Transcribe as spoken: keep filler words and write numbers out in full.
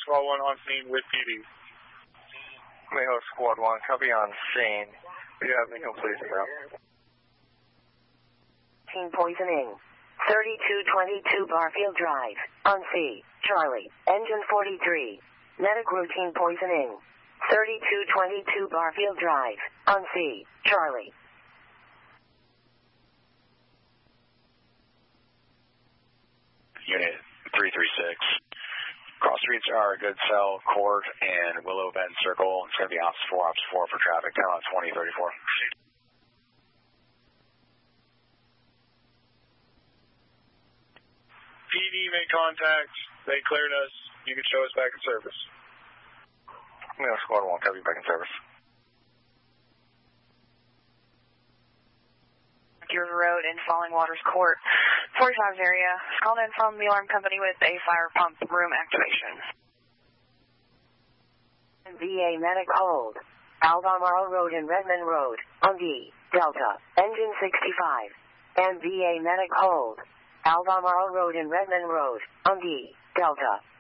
Squad one on scene with P D. Mayho Squad one, copy on scene. We do have Mayho police around. Team poisoning. thirty-two twenty-two Barfield Drive. On C. Charlie. Engine forty-three. Medic routine poisoning. thirty-two twenty-two Barfield Drive. On C. Charlie. Unit three three six. Cross streets are Goodsell, Court, and Willow Bend Circle. It's going to be Ops four, Ops four for traffic, ten on twenty thirty-four. P D made contact. They cleared us. You can show us back in service. Mayho Squad one, copy back in service. River Road in Falling Waters Court, forty-five area. Called in from the alarm company with a fire pump room activation. V A medic hold. Albemarle Road and Redmond Road. On D. Delta. Engine sixty-five. M V A medic hold. Albemarle Road and Redmond Road. On D. Delta.